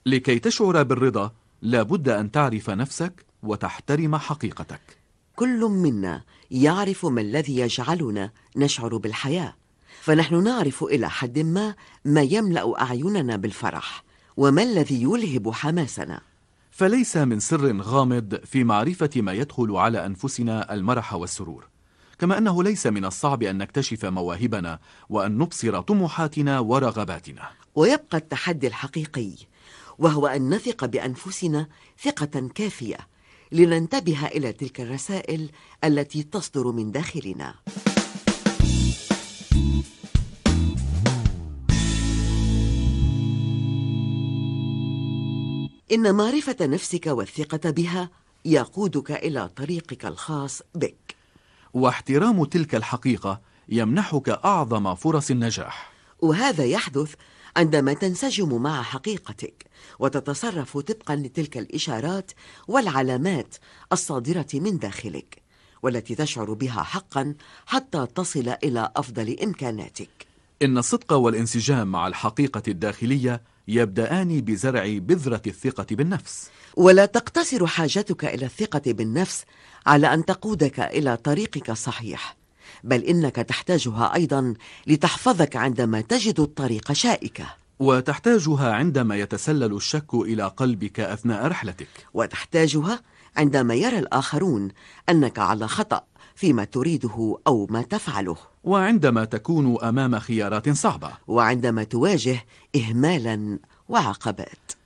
لكي تشعر بالرضا لابد أن تعرف نفسك وتحترم حقيقتك. كل منا يعرف ما الذي يجعلنا نشعر بالحياة، فنحن نعرف إلى حد ما يملأ أعيننا بالفرح وما الذي يلهب حماسنا. فليس من سر غامض في معرفة ما يدخل على أنفسنا المرح والسرور، كما أنه ليس من الصعب أن نكتشف مواهبنا وأن نبصر طموحاتنا ورغباتنا. ويبقى التحدي الحقيقي، وهو أن نثق بأنفسنا ثقة كافية لننتبه إلى تلك الرسائل التي تصدر من داخلنا. إن معرفة نفسك والثقة بها يقودك إلى طريقك الخاص بك، واحترام تلك الحقيقة يمنحك أعظم فرص النجاح. وهذا يحدث عندما تنسجم مع حقيقتك وتتصرف طبقا لتلك الإشارات والعلامات الصادرة من داخلك، والتي تشعر بها حقا حتى تصل إلى أفضل إمكاناتك. إن الصدق والانسجام مع الحقيقة الداخلية يبدأان بزرع بذرة الثقة بالنفس. ولا تقتصر حاجتك إلى الثقة بالنفس على أن تقودك إلى طريقك الصحيح، بل إنك تحتاجها أيضا لتحفظك عندما تجد الطريق شائكة، وتحتاجها عندما يتسلل الشك إلى قلبك أثناء رحلتك، وتحتاجها عندما يرى الآخرون أنك على خطأ فيما تريده أو ما تفعله، وعندما تكون أمام خيارات صعبة، وعندما تواجه إهمالا وعقبات.